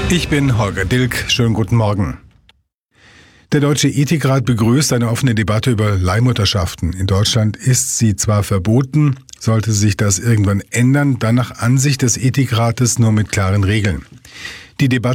Ich bin Holger Dilk. Schönen guten Morgen. Der Deutsche Ethikrat begrüßt eine offene Debatte über Leihmutterschaften. In Deutschland ist sie zwar verboten, sollte sich das irgendwann ändern, dann nach Ansicht des Ethikrates nur mit klaren Regeln. Die Debatte